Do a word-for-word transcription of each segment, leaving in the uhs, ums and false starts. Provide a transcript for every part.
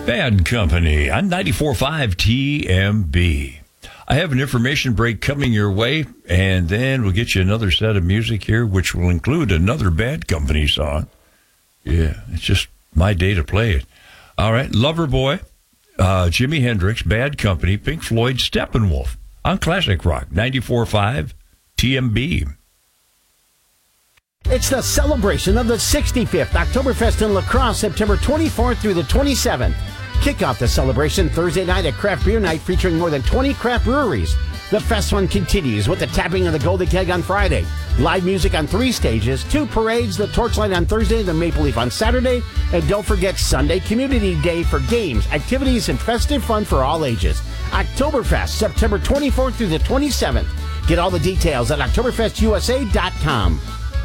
Bad Company on ninety-four point five T M B. I have an information break coming your way, and then we'll get you another set of music here, which will include another Bad Company song. Yeah, it's just my day to play it. All right, Loverboy, uh, Jimi Hendrix, Bad Company, Pink Floyd, Steppenwolf on Classic Rock, ninety-four point five T M B. It's the celebration of the sixty-fifth Oktoberfest in La Crosse, September twenty-fourth through the twenty-seventh. Kick off the celebration Thursday night at Craft Beer Night featuring more than twenty craft breweries. The fest one continues with the tapping of the Golden Keg on Friday. Live music on three stages, two parades, the Torchlight on Thursday, the Maple Leaf on Saturday, and don't forget Sunday Community Day for games, activities, and festive fun for all ages. Oktoberfest, September twenty-fourth through the twenty-seventh. Get all the details at oktoberfest u s a dot com.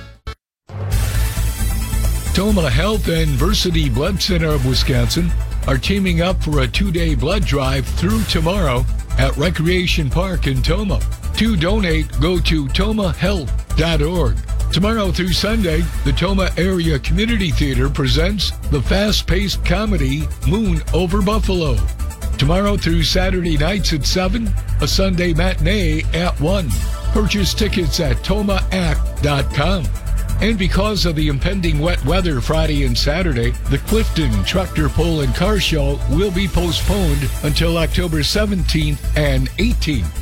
Toma Health and Versity Blood Center of Wisconsin are teaming up for a two-day blood drive through tomorrow at Recreation Park in Toma. To donate, go to toma health dot org. Tomorrow through Sunday, the Toma Area Community Theater presents the fast-paced comedy Moon Over Buffalo. Tomorrow through Saturday nights at seven, a Sunday matinee at one. Purchase tickets at toma act dot com. And because of the impending wet weather Friday and Saturday, the Clifton Tractor Pull and Car Show will be postponed until October seventeenth and eighteenth.